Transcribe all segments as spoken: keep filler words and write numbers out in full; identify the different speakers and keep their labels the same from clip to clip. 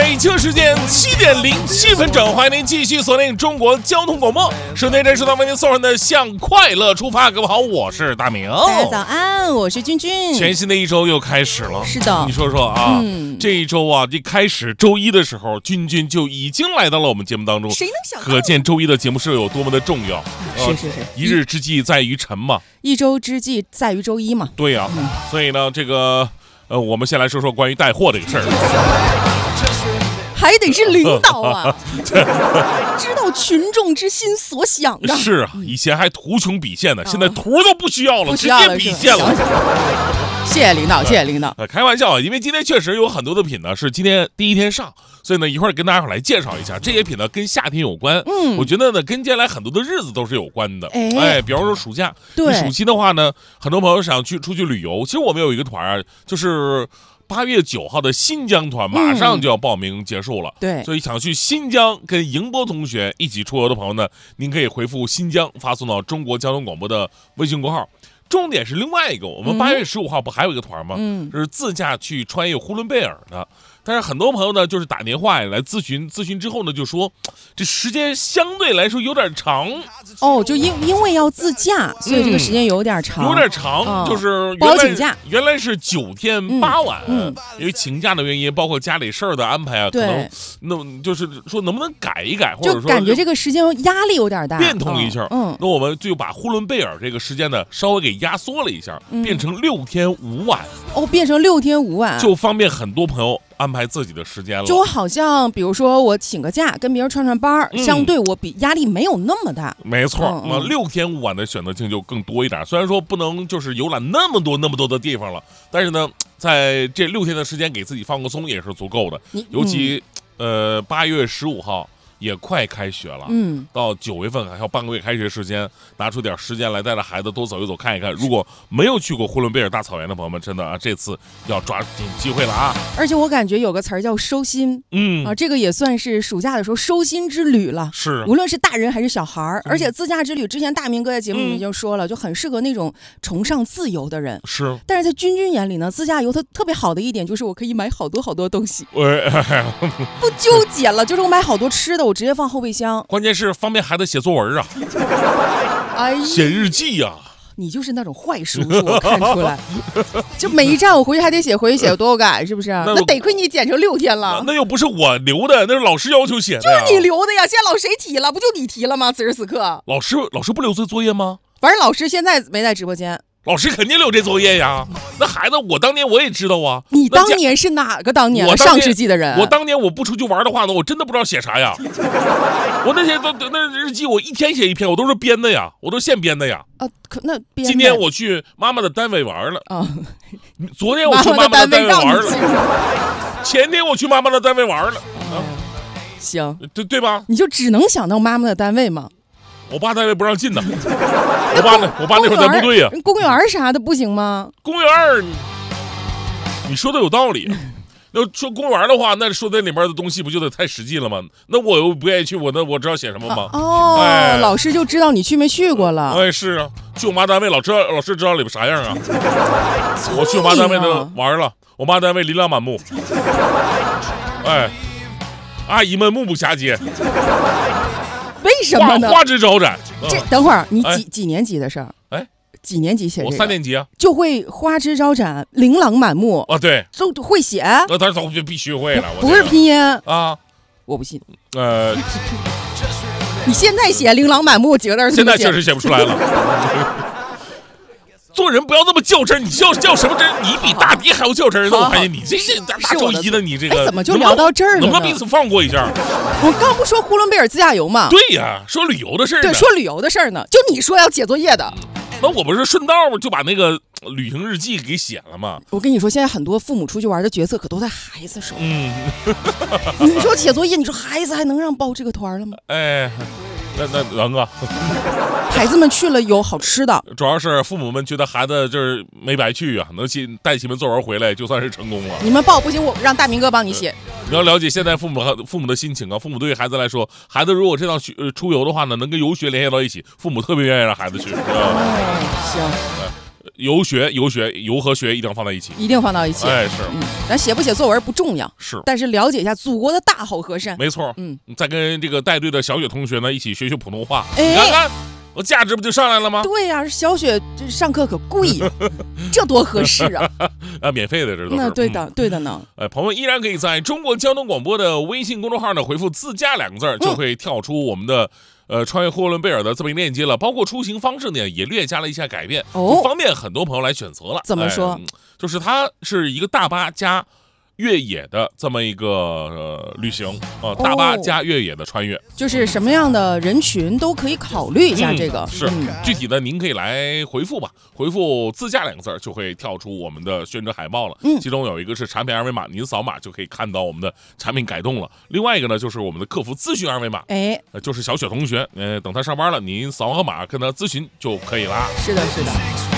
Speaker 1: 北京时间七点零七分整，欢迎您继续锁定中国交通广播，首先这是到为您送上的向快乐出发。各位好，我是大明。
Speaker 2: 大家早安，我是君君。
Speaker 1: 全新的一周又开始了，
Speaker 2: 是的，
Speaker 1: 你说说啊，
Speaker 2: 嗯、
Speaker 1: 这一周啊，一开始周一的时候，君君就已经来到了我们节目当中，
Speaker 2: 谁能想到？
Speaker 1: 可见周一的节目是有多么的重要。
Speaker 2: 是是是，
Speaker 1: 一日之计在于晨嘛，
Speaker 2: 一周之计在于周一嘛。
Speaker 1: 对呀、啊嗯，所以呢，这个呃，我们先来说说关于带货这个事儿。
Speaker 2: 还得是领导啊，知道群众之心所想啊。
Speaker 1: 是啊，以前还图穷匕见呢，现在图都不需要了，
Speaker 2: 不需要了
Speaker 1: 直接匕见了。
Speaker 2: 谢谢领导，谢谢领导。
Speaker 1: 呃，开玩笑啊，因为今天确实有很多的品呢是今天第一天上，所以呢一会儿跟大家来介绍一下这些品呢跟夏天有关。嗯，我觉得呢跟接下来很多的日子都是有关的。哎，哎比方说暑假，
Speaker 2: 对，
Speaker 1: 暑期的话呢，很多朋友想去出去旅游，其实我们有一个团啊，就是八月九号的新疆团马上就要报名结束了，
Speaker 2: 嗯、对，
Speaker 1: 所以想去新疆跟迎波同学一起出游的朋友呢，您可以回复新疆发送到中国交通广播的微信公号。重点是另外一个，我们八月十五号不还有一个团吗？嗯，是自驾去穿越呼伦贝尔的。但是很多朋友呢，就是打电话来咨询，咨询之后呢，就说这时间相对来说有点长。
Speaker 2: 哦，就因因为要自驾，所以这个时间有点长，
Speaker 1: 嗯、有点长，哦、就是
Speaker 2: 不好请假。
Speaker 1: 原来是九天八晚，嗯嗯、因为请假的原因，包括家里事儿的安排啊，可能那就是说能不能改一改，或者说
Speaker 2: 就感觉这个时间压力有点大，
Speaker 1: 变通一下。嗯，那我们就把呼伦贝尔这个时间呢稍微给压缩了一下，嗯、变成六天五晚。
Speaker 2: 哦，变成六天五晚，
Speaker 1: 就方便很多朋友安排自己的时间了。
Speaker 2: 就好像比如说我请个假跟别人串串班、嗯、相对我比压力没有那么大。
Speaker 1: 没错，那、嗯、六天五晚的选择性就更多一点。虽然说不能就是游览那么多那么多的地方了，但是呢在这六天的时间给自己放个松也是足够的。尤其、嗯、呃八月十五号也快开学了，嗯，到九月份还有半个月开学时间，拿出点时间来带着孩子多走一走看一看。如果没有去过呼伦贝尔大草原的朋友们，真的啊，这次要抓紧机会了啊！
Speaker 2: 而且我感觉有个词儿叫收心，嗯啊，这个也算是暑假的时候收心之旅了。
Speaker 1: 是，
Speaker 2: 无论是大人还是小孩儿，而且自驾之旅之前大明哥在节目里面已经说了，嗯、就很适合那种崇尚自由的人。
Speaker 1: 是，
Speaker 2: 但是在君君眼里呢，自驾游它特别好的一点就是我可以买好多好多东西，不纠结了，就是我买好多吃的。我直接放后备箱，
Speaker 1: 关键是方便孩子写作文啊，哎，写日记呀、啊。
Speaker 2: 你就是那种坏叔叔，我看出来。就每一站我回去还得写，回去写多少改，是不是？那, 那得亏你剪成六天了。
Speaker 1: 那, 那又不是我留的，那是老师要求写的。
Speaker 2: 就是你留的呀！现在老师谁提了？不就你提了吗？此时此刻，
Speaker 1: 老师老师不留这作业吗？
Speaker 2: 反正老师现在没在直播间。
Speaker 1: 老师肯定留这作业呀，那孩子我当年我也知道啊。
Speaker 2: 你当年是哪个当年？我上世纪的人。
Speaker 1: 我当年我不出去玩的话呢，我真的不知道写啥呀。我那些都那日记我一天写一篇，我都是编的呀，我都现编的呀。
Speaker 2: 啊，可那编。
Speaker 1: 今天我去妈妈的单位玩了啊，昨天我去妈妈的单位玩了，前天我去妈妈的单位玩了。啊，
Speaker 2: 行，
Speaker 1: 对对吧？
Speaker 2: 你就只能想到妈妈的单位吗？
Speaker 1: 我爸单位不让进呢，我爸那我爸那会儿在部队呀。
Speaker 2: 公园啥的不行吗？
Speaker 1: 公园，你说的有道理。那说公园的话，那说那里面的东西不就得太实际了吗？那我又不愿意去，我那我知道写什么吗？
Speaker 2: 啊、哦、哎，老师就知道你去没去过了。
Speaker 1: 哎，是啊，去我妈单位，老知道老师知道里边啥样啊。我去我妈单位的玩了，我妈单位琳琅满目。哎，阿姨们目不暇接。
Speaker 2: 为什么呢？
Speaker 1: 花枝招展。
Speaker 2: 这等会儿你几、哎、几年级的事儿？
Speaker 1: 哎，
Speaker 2: 几年级写、这个？
Speaker 1: 我三年级啊，
Speaker 2: 就会花枝招展、琳琅满目
Speaker 1: 啊！对，
Speaker 2: 都会写。
Speaker 1: 那当然必须会了。
Speaker 2: 不是拼音
Speaker 1: 啊，
Speaker 2: 我不信。
Speaker 1: 呃，
Speaker 2: 你现在写琳琅满目几个字？
Speaker 1: 现在确实写不出来了。做人不要这么较真，你叫叫什么真？你比大迪还要较真呢！我发现你这是大周一的，你这个、
Speaker 2: 哎、怎么就聊到这儿了？
Speaker 1: 能不能彼此放过一下？
Speaker 2: 我刚不说呼伦贝尔自驾游吗？
Speaker 1: 对呀，说旅游的事儿。
Speaker 2: 对，说旅游的事儿呢，就你说要写作业的。
Speaker 1: 那我不是顺道就把那个旅行日记给写了吗？
Speaker 2: 我跟你说，现在很多父母出去玩的角色可都在孩子手里。嗯，你说写作业，你说孩子还能让报这个团了吗？
Speaker 1: 哎。那那能啊，
Speaker 2: 孩子们去了有好吃的，
Speaker 1: 主要是父母们觉得孩子就是没白去啊，能去带起门作文回来就算是成功了。
Speaker 2: 你们报不行，我让大明哥帮你写。
Speaker 1: 你要了解现在父母父母的心情啊，父母对于孩子来说，孩子如果这趟出游的话呢，能跟游学联系到一起，父母特别愿意让孩子去。
Speaker 2: 哦，行。
Speaker 1: 游学、游学、游和学一定要放在一起，
Speaker 2: 一定放到一起。
Speaker 1: 哎，是，
Speaker 2: 嗯，咱写不写作文不重要，
Speaker 1: 是，
Speaker 2: 但是了解一下祖国的大好河山。
Speaker 1: 没错，嗯，再跟这个带队的小雪同学呢一起学学普通话，
Speaker 2: 哎、
Speaker 1: 你看看。我价值不就上来了吗？
Speaker 2: 对呀、啊，小雪这上课可贵呀，这多合适啊！
Speaker 1: 啊，免费的这都是。
Speaker 2: 那对的，嗯、对的呢。
Speaker 1: 呃，朋友们依然可以在中国交通广播的微信公众号呢回复“自驾”两个字儿，就会跳出我们的、嗯、呃穿越呼伦贝尔的这么一个链接了。包括出行方式呢也略加了一下改变，哦，方便很多朋友来选择了。
Speaker 2: 怎么说？
Speaker 1: 哎、就是它是一个大巴加越野的这么一个呃旅行啊、呃，大巴加越野的穿越，哦、
Speaker 2: 就是什么样的人群都可以考虑一下这个。
Speaker 1: 嗯、是、嗯、具体的您可以来回复吧，回复“自驾”两个字就会跳出我们的宣传海报了。嗯，其中有一个是产品二维码，您扫码就可以看到我们的产品改动了。另外一个呢，就是我们的客服咨询二维码，哎，呃，就是小雪同学，呃，等他上班了，您扫个码跟他咨询就可以了。
Speaker 2: 是的，是的。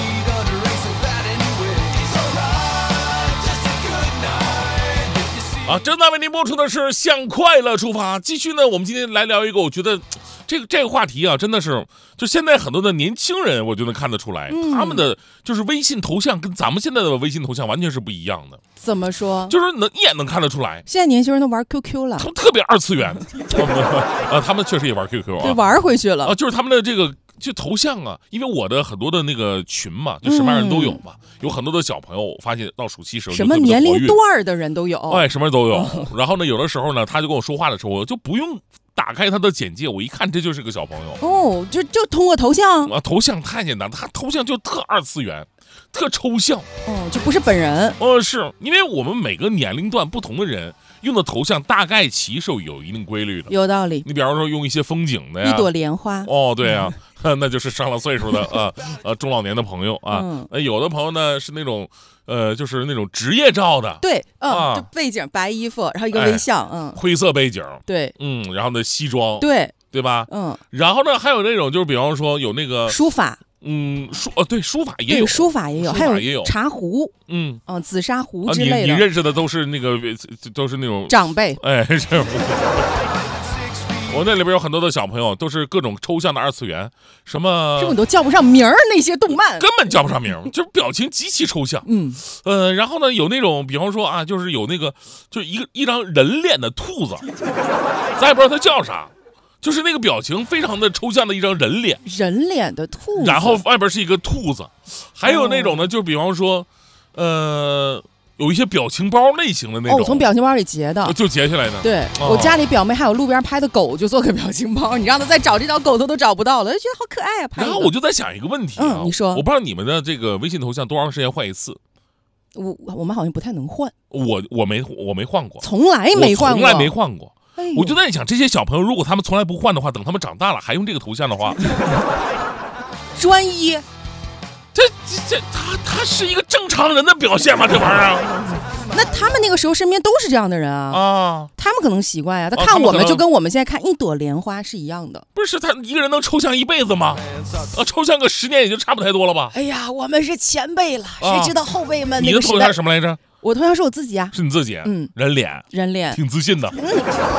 Speaker 1: 啊，正在为您播出的是《向快乐出发》。继续呢，我们今天来聊一个，我觉得这个这个话题啊，真的是就现在很多的年轻人，我就能看得出来，嗯、他们的就是微信头像跟咱们现在的微信头像完全是不一样的。
Speaker 2: 怎么说？
Speaker 1: 就是能一眼能看得出来。
Speaker 2: 现在年轻人都玩 Q Q 了，
Speaker 1: 他们特别二次元啊，他们确实也玩 Q Q 啊，
Speaker 2: 对，玩回去了
Speaker 1: 啊，就是他们的这个。就头像啊，因为我的很多的那个群嘛，就什么样人都有嘛，嗯、有很多的小朋友，我发现到暑期时候
Speaker 2: 什么年龄段的人都有，
Speaker 1: 哎，什么人都有。哦、然后呢，有的时候呢，他就跟我说话的时候，我就不用打开他的简介，我一看这就是个小朋友。
Speaker 2: 哦，就就通过头像
Speaker 1: 啊，头像太简单，他头像就特二次元。特抽象，
Speaker 2: 哦，就不是本人。
Speaker 1: 哦，是因为我们每个年龄段不同的人用的头像大概其是有一定规律的，
Speaker 2: 有道理。
Speaker 1: 你比方说用一些风景的呀，
Speaker 2: 一朵莲花。
Speaker 1: 哦，对呀、啊，那就是上了岁数的呃呃中老年的朋友啊。嗯、呃，有的朋友呢是那种呃就是那种职业照的，
Speaker 2: 对，嗯，啊、就背景白衣服，然后一个微笑，哎、嗯，
Speaker 1: 灰色背景，
Speaker 2: 对，
Speaker 1: 嗯，然后呢西装，
Speaker 2: 对，
Speaker 1: 对吧？
Speaker 2: 嗯，
Speaker 1: 然后呢还有那种就是比方说有那个
Speaker 2: 书法。
Speaker 1: 嗯，书呃对，书法也有，
Speaker 2: 书法也有，
Speaker 1: 还
Speaker 2: 有
Speaker 1: 也有
Speaker 2: 茶壶，
Speaker 1: 嗯
Speaker 2: 嗯，紫砂壶之类的、
Speaker 1: 啊你。你认识的都是那个，都是那种
Speaker 2: 长辈。
Speaker 1: 哎，这我那里边有很多的小朋友，都是各种抽象的二次元，什么
Speaker 2: 这我都叫不上名儿，那些动漫
Speaker 1: 根本叫不上名，就是表情极其抽象。嗯，呃，然后呢，有那种，比方说啊，就是有那个，就一个一张人脸的兔子，咱也不知道它叫啥。就是那个表情非常的抽象的一张人脸，
Speaker 2: 人脸的兔子，
Speaker 1: 然后外边是一个兔子，还有那种呢，哦、就比方说，呃，有一些表情包类型的那种，
Speaker 2: 哦，从表情包里截的，
Speaker 1: 就截下来的。
Speaker 2: 对、哦、我家里表妹还有路边拍的狗，就做个表情包，你让她再找这条狗，她都找不到了，就觉得好可爱啊。拍
Speaker 1: 然后我就在想一个问题啊，
Speaker 2: 嗯，你说，
Speaker 1: 我不知道你们的这个微信头像多长时间换一次？
Speaker 2: 我我们好像不太能换，
Speaker 1: 我我没我没换过，
Speaker 2: 从来没换过，
Speaker 1: 从来没换过。我就在想，这些小朋友如果他们从来不换的话，等他们长大了还用这个头像的话，
Speaker 2: 专一，
Speaker 1: 这这这他他是一个正常人的表现吗？这玩意儿？
Speaker 2: 那他们那个时候身边都是这样的人啊，啊，他们可能习惯呀、啊，他看我们就跟我们现在看一朵莲花是一样的。
Speaker 1: 不是他一个人能抽象一辈子吗？啊，抽象个十年也就差不太多了吧？
Speaker 2: 哎呀，我们是前辈了，啊、谁知道后辈们那
Speaker 1: 个时代？你的头像是什么来着？
Speaker 2: 我头像是我自己啊，
Speaker 1: 是你自己，嗯，人脸，
Speaker 2: 人脸，
Speaker 1: 挺自信的。嗯、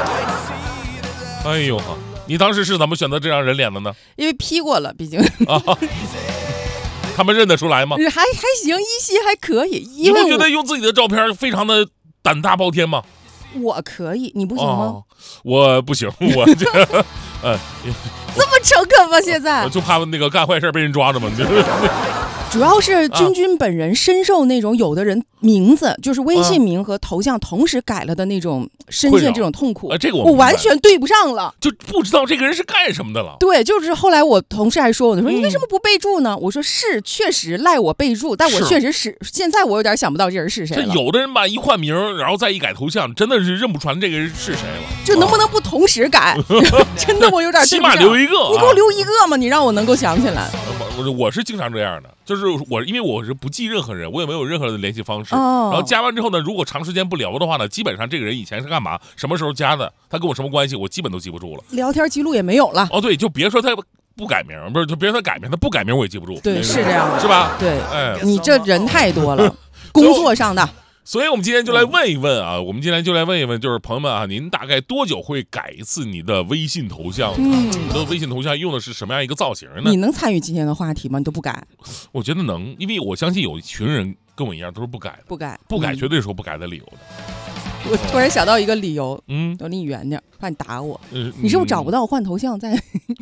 Speaker 1: 哎呦哈，你当时是怎么选择这张人脸的呢？
Speaker 2: 因为 P 过了，毕竟。啊
Speaker 1: 他们认得出来吗？
Speaker 2: 还还行，一些还可以。
Speaker 1: 你不觉得用自己的照片非常的胆大包天吗？
Speaker 2: 我可以，你不行吗？哦、
Speaker 1: 我不行，我这呃，
Speaker 2: 这么诚恳吗？现在
Speaker 1: 我就怕那个干坏事被人抓着嘛。
Speaker 2: 主要是君君本人深受那种有的人名字、啊、就是微信名和头像同时改了的那种深陷这种痛苦，
Speaker 1: 啊、这个 我,
Speaker 2: 我完全对不上了，
Speaker 1: 就不知道这个人是干什么的了。
Speaker 2: 对，就是后来我同事还说我的说、嗯、你为什么不备注呢？我说是，确实赖我备注，但我确实是现在我有点想不到这人是谁了。
Speaker 1: 有的人吧一换名然后再一改头像，真的是认不出来这个人是谁了。
Speaker 2: 就能不能不同时改？啊、真的我有点
Speaker 1: 起码留一个、啊，
Speaker 2: 你给我留一个嘛，你让我能够想起来。
Speaker 1: 我我是经常这样的，就是我因为我是不记任何人，我也没有任何的联系方式，哦、然后加完之后呢，如果长时间不聊的话呢，基本上这个人以前是干嘛，什么时候加的，他跟我什么关系，我基本都记不住了，
Speaker 2: 聊天记录也没有了。
Speaker 1: 哦，对，就别说他不改名，不是，就别说他改名，他不改名我也记不住。
Speaker 2: 对，是这样的，
Speaker 1: 是吧？
Speaker 2: 对，
Speaker 1: 哎，
Speaker 2: 你这人太多了，工作上的。
Speaker 1: 所以我们今天就来问一问啊，我们今天就来问一问，就是朋友们啊，您大概多久会改一次你的微信头像？嗯，你的微信头像用的是什么样一个造型呢？
Speaker 2: 你能参与今天的话题吗？你都不改？
Speaker 1: 我觉得能，因为我相信有一群人跟我一样都是不改的，
Speaker 2: 不改，
Speaker 1: 不改绝对是有不改的理由的。
Speaker 2: 我突然想到一个理由，
Speaker 1: 嗯，
Speaker 2: 我离你远点，怕你打我。
Speaker 1: 嗯、
Speaker 2: 你是不是找不到换头像在？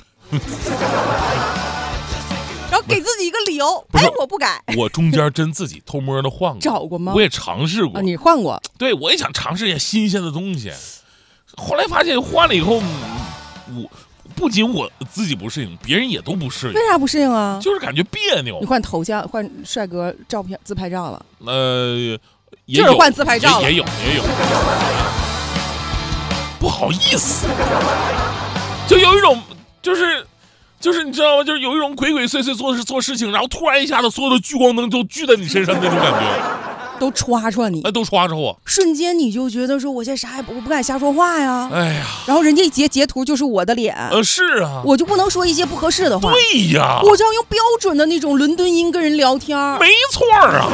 Speaker 2: 然后给自己一个理由，哎，我不改。
Speaker 1: 我中间真自己偷摸的换过，
Speaker 2: 找过吗？
Speaker 1: 我也尝试过。
Speaker 2: 啊，你换过？
Speaker 1: 对，我也想尝试一下新鲜的东西。后来发现换了以后，我不仅我自己不适应，别人也都不适应。
Speaker 2: 为啥不适应啊？
Speaker 1: 就是感觉别扭。
Speaker 2: 你换头像，换帅哥照片自拍照了？
Speaker 1: 呃，也
Speaker 2: 就是换自拍照
Speaker 1: 也，也有也有。不好意思，就有一种就是。就是你知道吗？就是有一种鬼鬼祟祟做事做事情，然后突然一下子所有的聚光灯都聚在你身上那种感觉，
Speaker 2: 都刷刷你，
Speaker 1: 哎，都刷着我，
Speaker 2: 瞬间你就觉得说，我现在啥也不我不敢瞎说话呀。
Speaker 1: 哎呀，
Speaker 2: 然后人家一截截图就是我的脸，
Speaker 1: 呃，是啊，
Speaker 2: 我就不能说一些不合适的话。
Speaker 1: 对呀，
Speaker 2: 我就要用标准的那种伦敦音跟人聊天。
Speaker 1: 没错啊。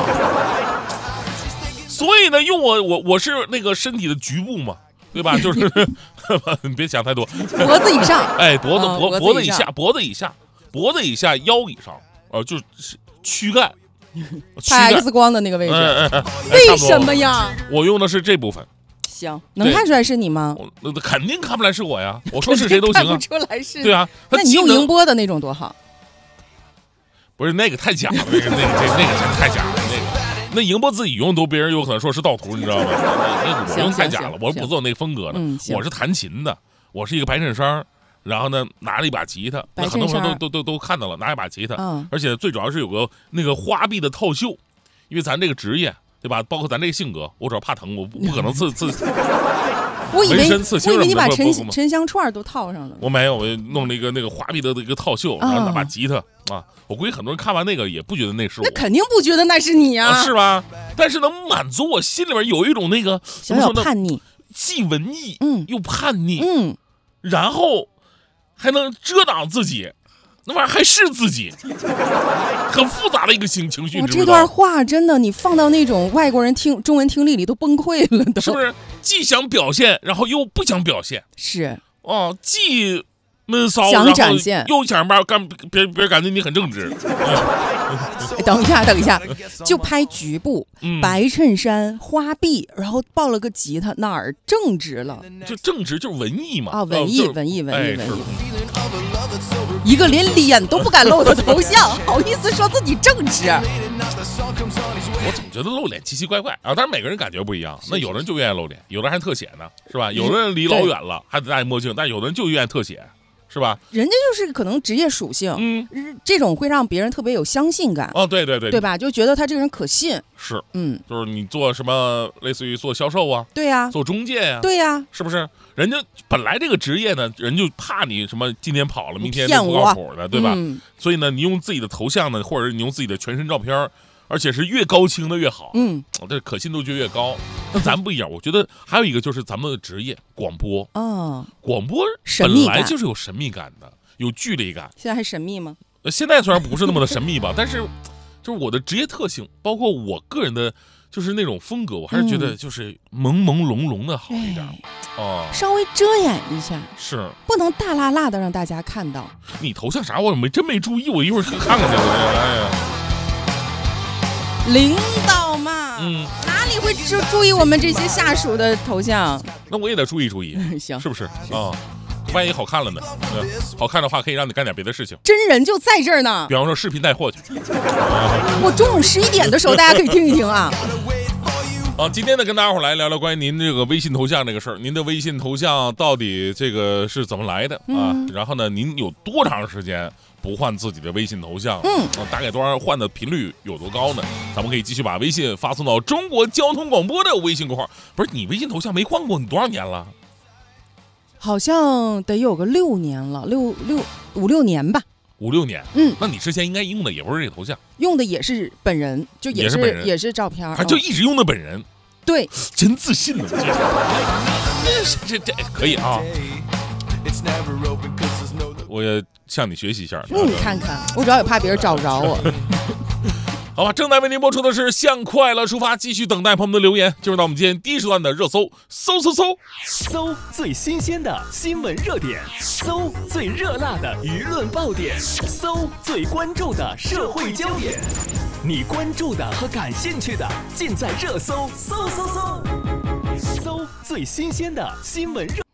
Speaker 1: 所以呢，用我我我是那个身体的局部嘛。对吧？就是你别想太多，
Speaker 2: 脖子以上，
Speaker 1: 哎，脖子脖、
Speaker 2: 嗯、
Speaker 1: 脖子以下，脖子以下，脖子以下，腰以上，呃，就是躯干，
Speaker 2: 拍 X 光的那个位置。
Speaker 1: 哎哎哎、
Speaker 2: 为什么呀？
Speaker 1: 我用的是这部分。
Speaker 2: 行，能看出来是你吗？
Speaker 1: 我肯定看不来是我呀。我说是谁都行啊。
Speaker 2: 看不出来是。
Speaker 1: 对啊，
Speaker 2: 那你用宁波的那种多好。
Speaker 1: 不是那个太假了，那个那个那个真太假了，那个。那宁波自己用都别人有可能说是盗图，你知道吗？那个我用太假了，我不做那个风格的，
Speaker 2: 嗯、
Speaker 1: 我是弹琴的，我是一个白衬衫，然后呢拿了一把吉他，那很多朋友都都都都看到了，拿一把吉他，
Speaker 2: 嗯、
Speaker 1: 而且最主要是有个那个花臂的套袖，因为咱这个职业对吧，包括咱这个性格，我主要怕疼，我不不可能刺刺。
Speaker 2: 我以为
Speaker 1: 我
Speaker 2: 以为你把沉沉香串都套上了。
Speaker 1: 我没有，我弄了一个那个花臂的一个套袖，然后拿把吉他啊。我估计很多人看完那个也不觉得那是我，
Speaker 2: 那肯定不觉得那是你啊，
Speaker 1: 啊是吧？但是能满足我心里面有一种那个
Speaker 2: 小小叛逆，
Speaker 1: 既文艺
Speaker 2: 嗯
Speaker 1: 又叛逆，
Speaker 2: 嗯，
Speaker 1: 然后还能遮挡自己。那玩意儿还是自己，很复杂的一个情情绪。
Speaker 2: 我这段话真的，你放到那种外国人听中文听力里都崩溃了都，
Speaker 1: 是不是？既想表现，然后又不想表现，
Speaker 2: 是
Speaker 1: 哦，既闷骚，
Speaker 2: 想展现，
Speaker 1: 又想把干别别人感觉你很正直。
Speaker 2: 哎、等一下，等一下，就拍局部，嗯、白衬衫、花臂，然后抱了个吉他，哪儿正直了？
Speaker 1: 就正直就是文艺嘛
Speaker 2: 啊，文艺，
Speaker 1: 哦、
Speaker 2: 文艺，文艺，
Speaker 1: 哎、
Speaker 2: 文艺。一个连脸都不敢露的头像，好意思说自己正直？
Speaker 1: 我总觉得露脸奇奇怪怪啊，但是每个人感觉不一样。那有人就愿意露脸，有的人还特写呢，是吧？有的人离老远了还得戴墨镜，但有的人就愿意特写，是吧？
Speaker 2: 人家就是可能职业属性，
Speaker 1: 嗯，
Speaker 2: 这种会让别人特别有相信感。
Speaker 1: 哦，对对对，
Speaker 2: 对吧？就觉得他这个人可信。
Speaker 1: 是，
Speaker 2: 嗯，
Speaker 1: 就是你做什么，类似于做销售啊，
Speaker 2: 对呀、啊，
Speaker 1: 做中介呀、啊，
Speaker 2: 对呀、啊，
Speaker 1: 是不是？人家本来这个职业呢，人就怕你什么今天跑了，明天不靠谱的，对吧？
Speaker 2: 嗯、
Speaker 1: 所以呢，你用自己的头像呢，或者你用自己的全身照片，而且是越高清的越好，
Speaker 2: 嗯，
Speaker 1: 这可信度就越高。那咱不一样，我觉得还有一个就是咱们的职业广播，
Speaker 2: 哦，
Speaker 1: 广播本来就是有神秘感的，有距离感。
Speaker 2: 现在还神秘吗？
Speaker 1: 呃，现在虽然不是那么的神秘吧，但是就是我的职业特性，包括我个人的。就是那种风格，我还是觉得就是朦朦胧胧的好一点，
Speaker 2: 哎、
Speaker 1: 哦，
Speaker 2: 稍微遮掩一下，
Speaker 1: 是
Speaker 2: 不能大辣辣的让大家看到。
Speaker 1: 你头像啥？我没真没注意，我一会儿去看看去。哎呀，
Speaker 2: 领导嘛，
Speaker 1: 嗯，
Speaker 2: 哪里会注注意我们这些下属的头像？
Speaker 1: 那我也得注意注意，
Speaker 2: 行，
Speaker 1: 是不是啊？哦万一好看了呢？好看的话可以让你干点别的事情。
Speaker 2: 真人就在这儿呢，
Speaker 1: 比方说视频带货去。
Speaker 2: 我中午十一点的时候，大家可以听一听啊。
Speaker 1: 好，今天呢，跟大家伙来聊聊关于您这个微信头像这个事儿。您的微信头像到底这个是怎么来的、嗯、啊？然后呢，您有多长时间不换自己的微信头像？
Speaker 2: 嗯，
Speaker 1: 啊、大概多少换的频率有多高呢？咱们可以继续把微信发送到中国交通广播的微信公号。不是你微信头像没换过，你多少年了？
Speaker 2: 好像得有个六年了，六六五六年吧。
Speaker 1: 五六年，
Speaker 2: 嗯，
Speaker 1: 那你之前应该用的也不是这个头像，
Speaker 2: 用的也是本人，就也是
Speaker 1: 也 是,
Speaker 2: 也是照片，
Speaker 1: 还就一直用的本人。嗯、
Speaker 2: 对，
Speaker 1: 真自信呢，这这这可以啊。我也向你学习一下。
Speaker 2: 嗯，看看，我主要也怕别人找不着我。
Speaker 1: 好吧，正在为您播出的是向快乐出发，继续等待朋友们的留言，进入到我们今天第一时段的热搜，搜搜搜，
Speaker 3: 搜最新鲜的新闻热点，搜最热辣的舆论爆点，搜最关注的社会焦点，你关注的和感兴趣的尽在热搜，搜搜搜，搜最新鲜的新闻热。